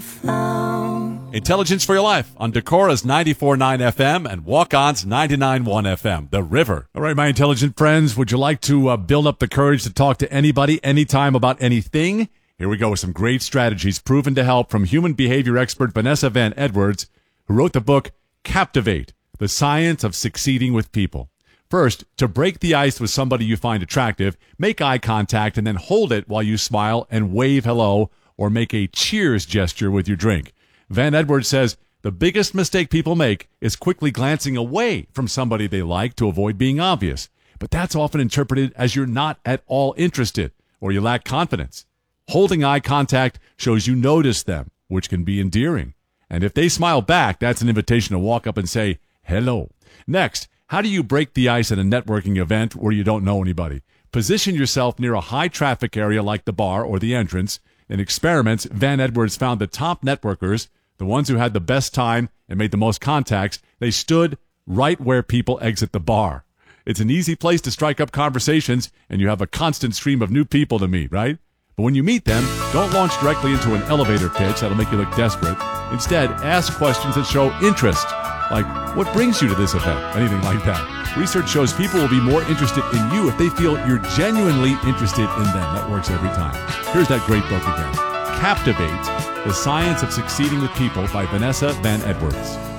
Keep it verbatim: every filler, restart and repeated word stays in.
found. Intelligence for Your Life on Decora's ninety-four point nine F M and Walk-On's ninety-nine point one F M, The River. All right, my intelligent friends, would you like to uh, build up the courage to talk to anybody, anytime about anything? Here we go with some great strategies proven to help from human behavior expert Vanessa Van Edwards, who wrote the book Captivate, The Science of Succeeding with People. First, to break the ice with somebody you find attractive, make eye contact and then hold it while you smile and wave hello or make a cheers gesture with your drink. Van Edwards says the biggest mistake people make is quickly glancing away from somebody they like to avoid being obvious. But that's often interpreted as you're not at all interested or you lack confidence. Holding eye contact shows you notice them, which can be endearing. And if they smile back, that's an invitation to walk up and say hello. Next, how do you break the ice at a networking event where you don't know anybody? Position yourself near a high-traffic area like the bar or the entrance. In experiments, Van Edwards found the top networkers, the ones who had the best time and made the most contacts, they stood right where people exit the bar. It's an easy place to strike up conversations, and you have a constant stream of new people to meet, right? But when you meet them, don't launch directly into an elevator pitch that'll make you look desperate. Instead, ask questions that show interest. Like, what brings you to this event? Anything like that. Research shows people will be more interested in you if they feel you're genuinely interested in them. That works every time. Here's that great book again. Captivate, The Science of Succeeding with People by Vanessa Van Edwards.